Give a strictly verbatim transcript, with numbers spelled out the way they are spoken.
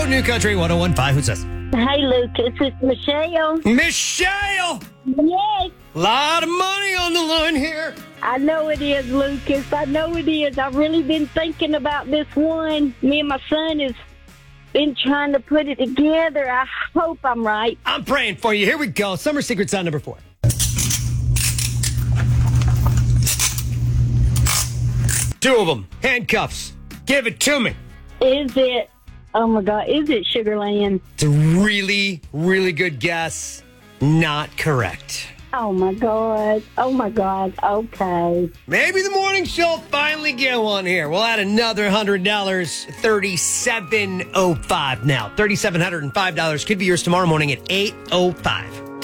New Country one oh one point five. Who's this? Hey, Lucas, it's Michelle. Michelle! Yes, A lot of money on the line here. I know it is, Lucas. I know it is. I've really been thinking about this one. Me and my son has been trying to put it together. I hope I'm right. I'm praying for you. Here we go. Summer Secret sound number four. Two of them. Handcuffs. Give it to me. Is it, oh my God, is it Sugarland? It's a really, really good guess. Not correct. Oh my God. Oh my God. Okay. Maybe the morning show will finally get one here. We'll add another one hundred dollars. thirty-seven oh five now. three thousand seven hundred five dollars could be yours tomorrow morning at eight oh five.